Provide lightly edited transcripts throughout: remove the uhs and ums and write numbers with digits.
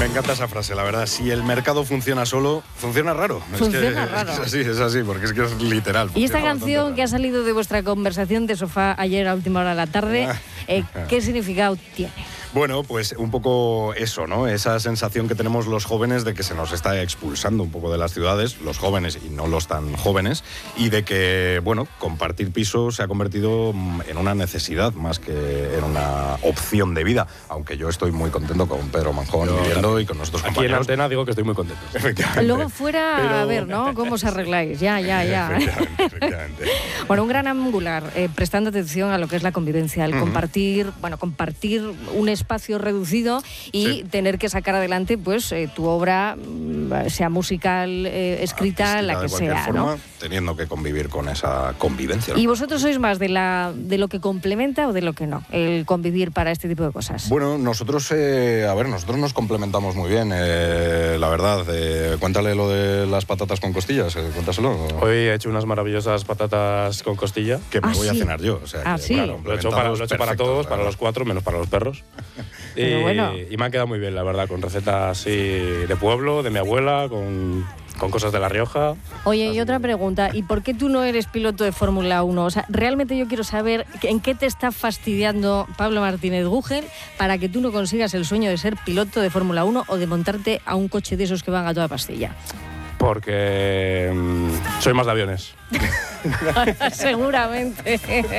Me encanta esa frase, la verdad. Si el mercado funciona solo, funciona raro. Funciona raro. Es así, porque es que es literal. Y esta canción que ha salido de vuestra conversación de sofá ayer a última hora de la tarde, ¿qué significado tiene? Bueno, pues un poco eso, ¿no? Esa sensación que tenemos los jóvenes de que se nos está expulsando un poco de las ciudades, los jóvenes y no los tan jóvenes, y de que, bueno, compartir piso se ha convertido en una necesidad más que en una opción de vida, aunque yo estoy muy contento con Pedro Manjón viviendo y con nuestros compañeros. Aquí en Antena digo que estoy muy contento. Luego fuera, a ver, ¿no? ¿Cómo os arregláis? Ya. Efectivamente. Bueno, un gran angular, prestando atención a lo que es la convivencia, el compartir un espacio reducido y tener que sacar adelante pues tu obra, sea musical, escrita, la que sea, forma, ¿no? Teniendo que convivir con esa convivencia. ¿Y vosotros sois más de lo que complementa o de lo que no, el convivir para este tipo de cosas? Bueno, nosotros nos complementamos muy bien, la verdad. Cuéntale lo de las patatas con costillas, cuéntaselo. Hoy he hecho unas maravillosas patatas con costilla. Que me voy a cenar yo. O sea, ¿sí? Claro, lo he hecho para todos, para los 4, menos para los perros. Y me han quedado muy bien, la verdad, con recetas así de pueblo, de mi abuela, con cosas de La Rioja. Oye, y otra pregunta, ¿y por qué tú no eres piloto de Fórmula 1? O sea, realmente yo quiero saber en qué te está fastidiando Pablo Martínez Gugel para que tú no consigas el sueño de ser piloto de Fórmula 1 o de montarte a un coche de esos que van a toda pastilla. Porque soy más de aviones. Seguramente.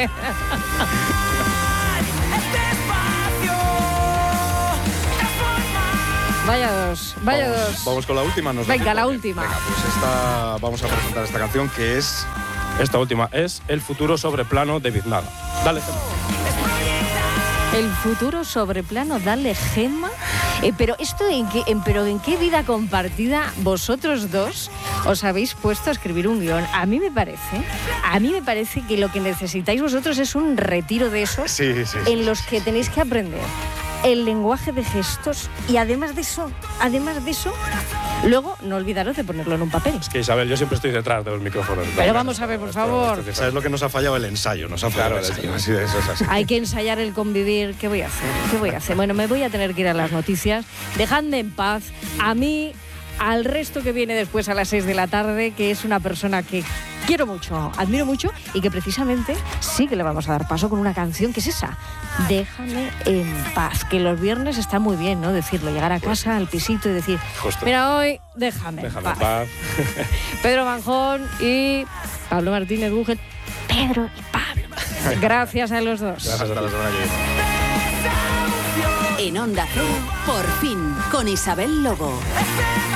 Vaya dos. Vamos con la última. Venga, la última. Venga, pues vamos a presentar esta canción que es... Esta última es El futuro sobre plano de Biznaga. Dale, Gemma. El futuro sobre plano, dale, Gemma. Pero esto ¿en qué vida compartida vosotros dos os habéis puesto a escribir un guión? A mí me parece que lo que necesitáis vosotros es un retiro de esos en los que tenéis que aprender el lenguaje de gestos y además de eso, luego no olvidaros de ponerlo en un papel. Es que, Isabel, yo siempre estoy detrás de los micrófonos. Pero vamos a ver, por favor. ¿Sabes lo que nos ha fallado? El ensayo. Nos ha fallado el ensayo. Así de eso es así. Hay que ensayar el convivir. ¿Qué voy a hacer? Bueno, me voy a tener que ir a las noticias. Dejadme en paz a mí, al resto que viene después a las 6 de la tarde, que es una persona que quiero mucho, admiro mucho y que precisamente sí que le vamos a dar paso con una canción que es esa, Déjame en paz, que los viernes está muy bien, ¿no? Decirlo, llegar a casa, al pisito y decir, mira, hoy déjame en paz. Pedro Manjón y Pablo Martínez Gugel. Pedro y Pablo. Gracias a los dos. Gracias, hasta la semana que viene. En Onda Cero, por fin, con Isabel Lobo.